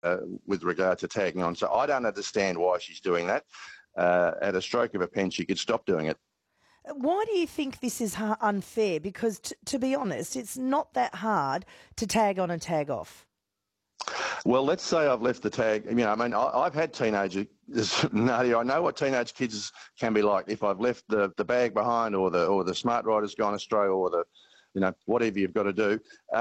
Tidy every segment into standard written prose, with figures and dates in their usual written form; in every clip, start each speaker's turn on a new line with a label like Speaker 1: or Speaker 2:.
Speaker 1: with regard to tagging on. So I don't understand why she's doing that. At a stroke of a pen, she could stop doing it.
Speaker 2: Why do you think this is unfair? Because to be honest, it's not that hard to tag on and tag off.
Speaker 1: Well, let's say I've left the tag. I've had teenagers, Nadia. I know what teenage kids can be like. If I've left the bag behind, or the smart rider's gone astray, or whatever you've got to do.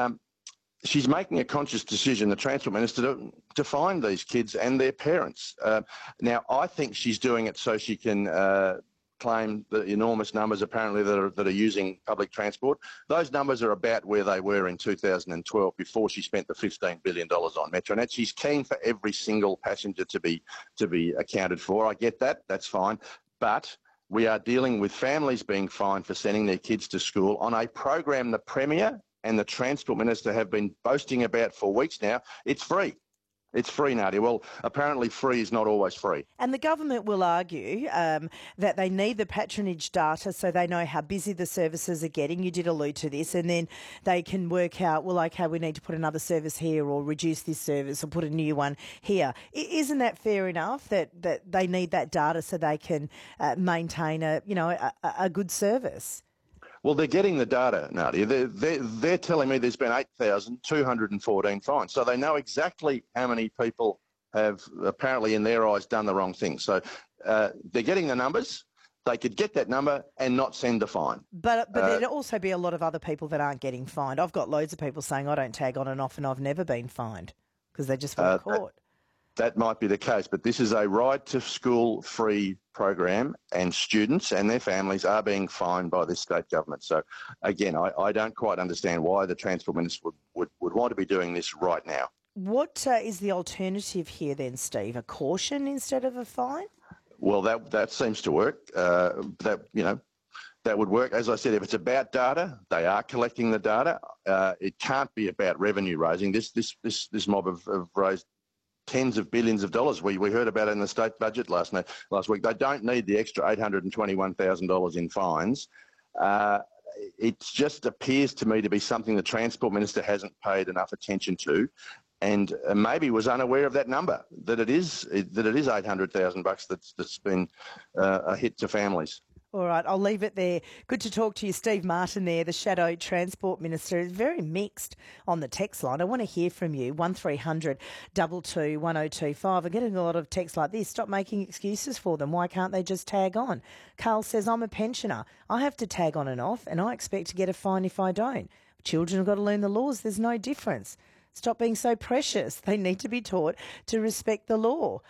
Speaker 1: She's making a conscious decision, the Transport Minister, to find these kids and their parents. Now, I think she's doing it so she can claim the enormous numbers apparently that are using public transport. Those numbers are about where they were in 2012 before she spent the $15 billion on Metronet. She's keen for every single passenger to be accounted for. I get that. That's fine. But we are dealing with families being fined for sending their kids to school on a program the Premier and the Transport Minister have been boasting about for weeks now. It's free. It's free, Nadia. Well, apparently free is not always free.
Speaker 2: And the government will argue that they need the patronage data so they know how busy the services are getting. You did allude to this. And then they can work out, well, okay, we need to put another service here or reduce this service or put a new one here. Isn't that fair enough that they need that data so they can maintain a good service?
Speaker 1: Well, they're getting the data, Nadia. They're telling me there's been 8,214 fines. So they know exactly how many people have apparently, in their eyes, done the wrong thing. So they're getting the numbers. They could get that number and not send the fine.
Speaker 2: But there'd also be a lot of other people that aren't getting fined. I've got loads of people saying I don't tag on and off and I've never been fined because they just weren't caught.
Speaker 1: That might be the case, but this is a ride-to-school free program and students and their families are being fined by this state government. So, again, I don't quite understand why the Transport Minister would want to be doing this right now.
Speaker 2: What is the alternative here then, Steve? A caution instead of a fine?
Speaker 1: Well, that seems to work. That would work. As I said, if it's about data, they are collecting the data. It can't be about revenue raising. This mob have raised tens of billions of dollars. We heard about it in the state budget last week. They don't need the extra $821,000 in fines. It just appears to me to be something the Transport Minister hasn't paid enough attention to, and maybe was unaware of that number, that it is $800,000 that's been a hit to families.
Speaker 2: All right, I'll leave it there. Good to talk to you, Steve Martin there, the Shadow Transport Minister. Is very mixed on the text line. I want to hear from you, 1300 22 1025. I'm getting a lot of texts like this. Stop making excuses for them. Why can't they just tag on? Carl says, I'm a pensioner. I have to tag on and off, and I expect to get a fine if I don't. Children have got to learn the laws. There's no difference. Stop being so precious. They need to be taught to respect the law.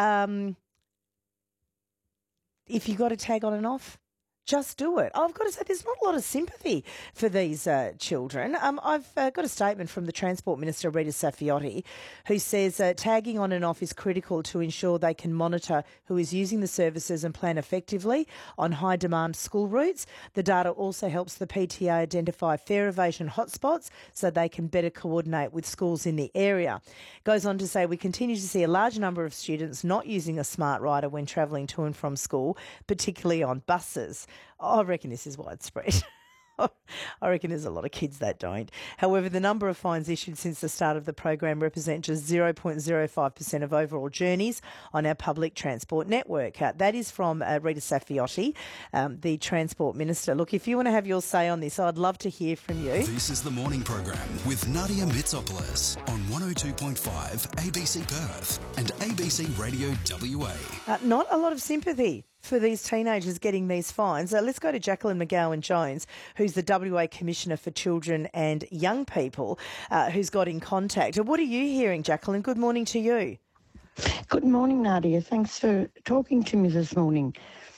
Speaker 2: If you've got to tag on and off, just do it. I've got to say, there's not a lot of sympathy for these children. I've got a statement from the Transport Minister, Rita Saffioti, who says tagging on and off is critical to ensure they can monitor who is using the services and plan effectively on high-demand school routes. The data also helps the PTA identify fare evasion hotspots so they can better coordinate with schools in the area. Goes on to say, we continue to see a large number of students not using a smart rider when travelling to and from school, particularly on buses. I reckon this is widespread. I reckon there's a lot of kids that don't. However, the number of fines issued since the start of the program represent just 0.05% of overall journeys on our public transport network. That is from Rita Saffioti, the Transport Minister. Look, if you want to have your say on this, I'd love to hear from you.
Speaker 3: This is the morning program with Nadia Mitsopoulos on 102.5 ABC Perth and ABC Radio WA.
Speaker 2: Not a lot of sympathy for these teenagers getting these fines. Let's go to Jacqueline McGowan-Jones, who's the WA Commissioner for Children and Young People, who's got in contact. What are you hearing, Jacqueline? Good morning to you.
Speaker 4: Good morning, Nadia. Thanks for talking to me this morning.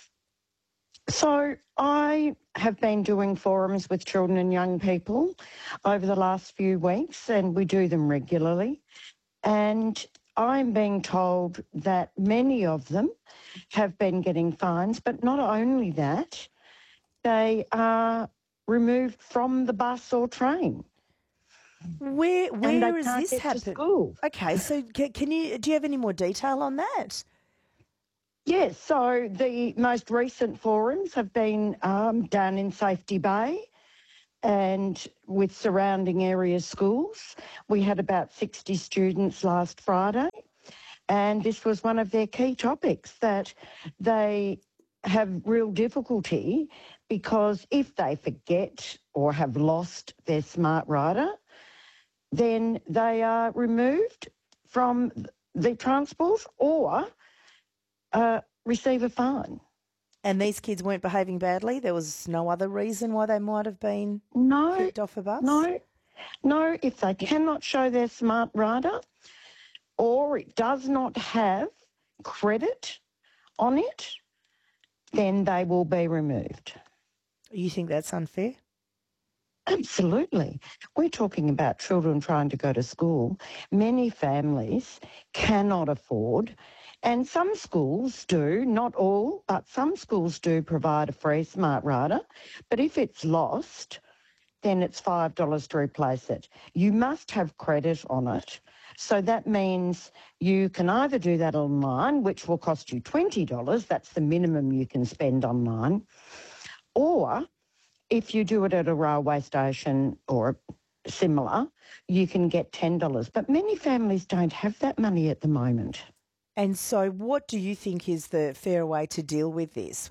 Speaker 4: So I have been doing forums with children and young people over the last few weeks, and we do them regularly. And I'm being told that many of them have been getting fines, but not only that, they are removed from the bus or train.
Speaker 2: Where is this happening? Okay, so do you have any more detail on that?
Speaker 4: Yes, so the most recent forums have been down in Safety Bay and with surrounding area schools. We had about 60 students last Friday, and this was one of their key topics, that they have real difficulty because if they forget or have lost their smart rider, then they are removed from the transport or receive a fine.
Speaker 2: And these kids weren't behaving badly? There was no other reason why they might have been kicked off a bus?
Speaker 4: No, if they cannot show their smart rider or it does not have credit on it, then they will be removed.
Speaker 2: You think that's unfair?
Speaker 4: Absolutely. We're talking about children trying to go to school. Many families cannot afford, and some schools do, not all, but some schools do provide a free smart rider. But if it's lost, then it's $5 to replace it. You must have credit on it. So that means you can either do that online, which will cost you $20, that's the minimum you can spend online, or if you do it at a railway station or similar, you can get $10. But many families don't have that money at the moment.
Speaker 2: And so what do you think is the fair way to deal with this?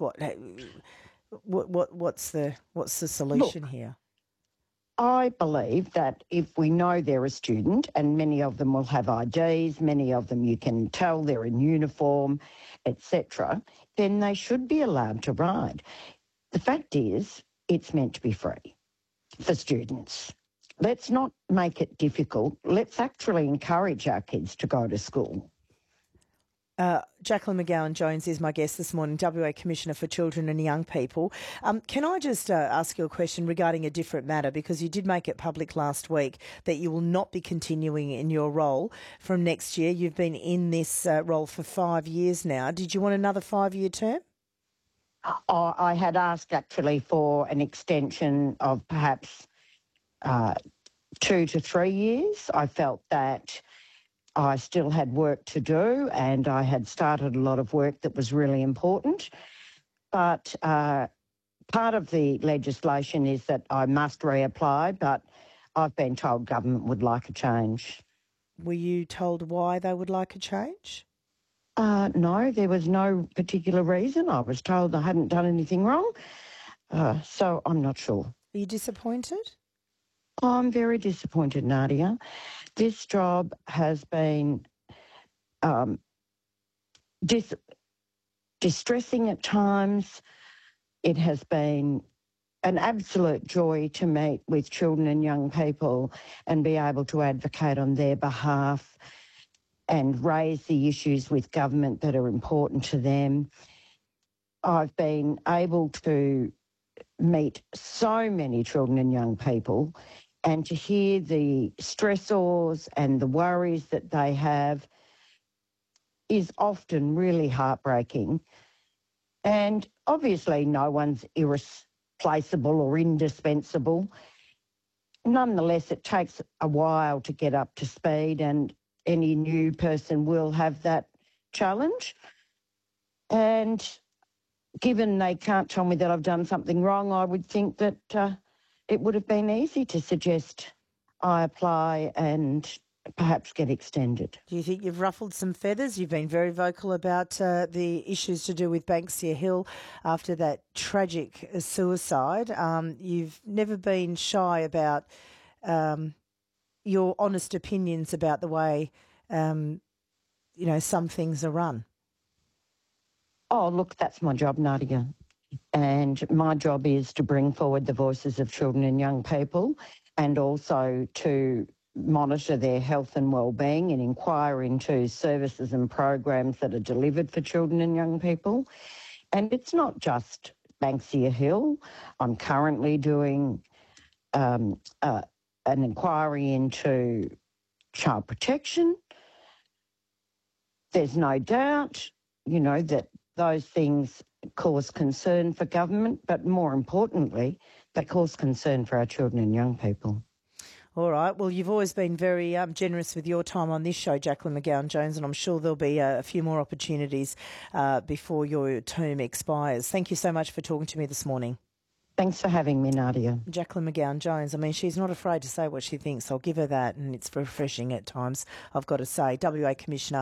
Speaker 2: What's the solution here?
Speaker 4: I believe that if we know they're a student, and many of them will have IDs, many of them you can tell they're in uniform, etc., then they should be allowed to ride. The fact is, it's meant to be free for students. Let's not make it difficult. Let's actually encourage our kids to go to school.
Speaker 2: Jacqueline McGowan-Jones is my guest this morning, WA Commissioner for Children and Young People. Can I just ask you a question regarding a different matter, because you did make it public last week that you will not be continuing in your role from next year. You've been in this role for 5 years now. Did you want another 5-year term?
Speaker 4: I had asked actually for an extension of perhaps 2 to 3 years. I felt that I still had work to do and I had started a lot of work that was really important. But part of the legislation is that I must reapply, but I've been told government would like a change.
Speaker 2: Were you told why they would like a change?
Speaker 4: No, there was no particular reason. I was told I hadn't done anything wrong, so I'm not sure.
Speaker 2: Are you disappointed?
Speaker 4: I'm very disappointed, Nadia. This job has been distressing at times. It has been an absolute joy to meet with children and young people and be able to advocate on their behalf and raise the issues with government that are important to them. I've been able to meet so many children and young people and to hear the stressors and the worries that they have is often really heartbreaking. And obviously no one's irreplaceable or indispensable. Nonetheless, it takes a while to get up to speed, and any new person will have that challenge. And given they can't tell me that I've done something wrong, I would think that it would have been easy to suggest I apply and perhaps get extended.
Speaker 2: Do you think you've ruffled some feathers? You've been very vocal about the issues to do with Banksia Hill after that tragic suicide. You've never been shy about your honest opinions about the way, some things are run.
Speaker 4: Oh, look, that's my job, Nadia. And my job is to bring forward the voices of children and young people and also to monitor their health and wellbeing and inquire into services and programs that are delivered for children and young people. And it's not just Banksia Hill. I'm currently doing an inquiry into child protection. There's no doubt, that those things cause concern for government, but more importantly, they cause concern for our children and young people.
Speaker 2: All right. Well, you've always been very generous with your time on this show, Jacqueline McGowan-Jones, and I'm sure there'll be a few more opportunities before your term expires. Thank you so much for talking to me this morning.
Speaker 4: Thanks for having me, Nadia.
Speaker 2: Jacqueline McGowan-Jones, I mean, she's not afraid to say what she thinks. I'll give her that, and it's refreshing at times, I've got to say. WA Commissioner